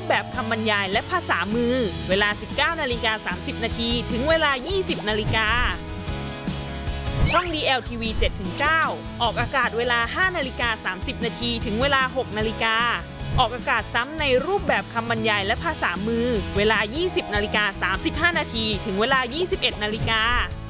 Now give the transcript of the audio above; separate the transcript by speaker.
Speaker 1: แบบคำบรรยายและภาษามือเวลา 19:30 น.ถึงเวลา 20 นาฬิกาช่อง DLTV 7-9 ออกอากาศเวลา 5:30 น.ถึงเวลา 6 นาฬิกาออกอากาศซ้ำในรูปแบบคำบรรยายและภาษามือเวลา 20:35 น.ถึงเวลา 21 นาฬิกา